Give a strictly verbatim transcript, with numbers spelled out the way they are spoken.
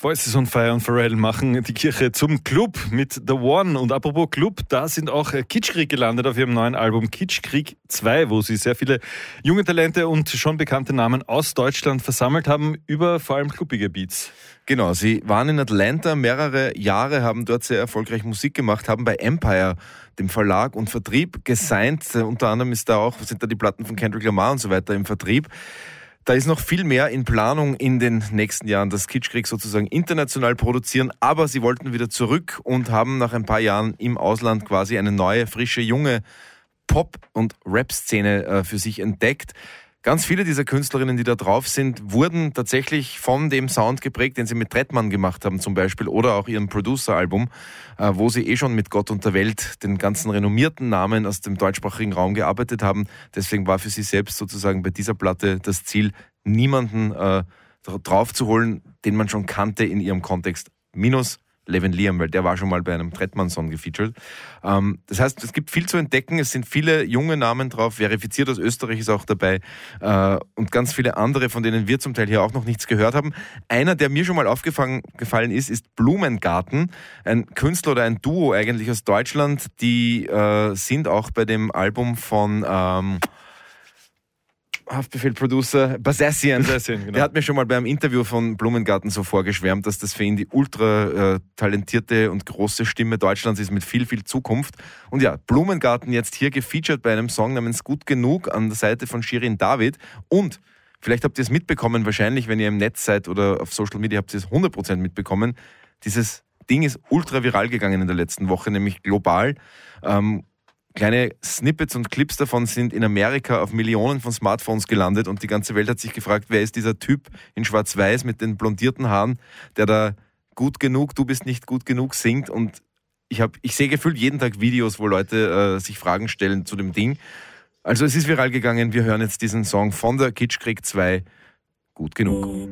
Voices on Fire und Pharrell machen die Kirche zum Club mit The One. Und apropos Club, da sind auch Kitschkrieg gelandet auf ihrem neuen Album Kitschkrieg zwei, wo sie sehr viele junge Talente und schon bekannte Namen aus Deutschland versammelt haben, über vor allem clubbige Beats. Genau, sie waren in Atlanta mehrere Jahre, haben dort sehr erfolgreich Musik gemacht, haben bei Empire, dem Verlag und Vertrieb, gesigned. Unter anderem ist da auch, sind da die Platten von Kendrick Lamar und so weiter im Vertrieb. Da ist noch viel mehr in Planung in den nächsten Jahren, das Kitschkrieg sozusagen international produzieren, aber sie wollten wieder zurück und haben nach ein paar Jahren im Ausland quasi eine neue, frische, junge Pop- und Rap-Szene äh, für sich entdeckt. Ganz viele dieser Künstlerinnen, die da drauf sind, wurden tatsächlich von dem Sound geprägt, den sie mit Trettmann gemacht haben zum Beispiel, oder auch ihrem Producer-Album, äh, wo sie eh schon mit Gott und der Welt den ganzen renommierten Namen aus dem deutschsprachigen Raum gearbeitet haben. Deswegen war für sie selbst sozusagen bei dieser Platte das Ziel, niemanden äh, draufzuholen, den man schon kannte in ihrem Kontext, minus Levin Liam, weil der war schon mal bei einem Trettmann-Song gefeatured. Ähm, das heißt, es gibt viel zu entdecken, es sind viele junge Namen drauf, verifiziert aus Österreich ist auch dabei äh, und ganz viele andere, von denen wir zum Teil hier auch noch nichts gehört haben. Einer, der mir schon mal aufgefallen ist, ist Blumengarten, ein Künstler oder ein Duo eigentlich aus Deutschland, die äh, sind auch bei dem Album von... Ähm, Haftbefehl-Producer Basassian. Basassian genau. Der hat mir schon mal beim Interview von Blumengarten so vorgeschwärmt, dass das für ihn die ultra äh, talentierte und große Stimme Deutschlands ist mit viel, viel Zukunft. Und ja, Blumengarten jetzt hier gefeatured bei einem Song namens Gut Genug an der Seite von Shirin David. Und vielleicht habt ihr es mitbekommen, wahrscheinlich, wenn ihr im Netz seid oder auf Social Media, habt ihr es hundert Prozent mitbekommen. Dieses Ding ist ultra viral gegangen in der letzten Woche, nämlich global. Ähm, Kleine Snippets und Clips davon sind in Amerika auf Millionen von Smartphones gelandet und die ganze Welt hat sich gefragt, wer ist dieser Typ in Schwarz-Weiß mit den blondierten Haaren, der da gut genug, du bist nicht gut genug singt. Und ich, hab, ich sehe gefühlt jeden Tag Videos, wo Leute äh, sich Fragen stellen zu dem Ding. Also es ist viral gegangen, wir hören jetzt diesen Song von der Kitschkrieg zwei, Gut genug.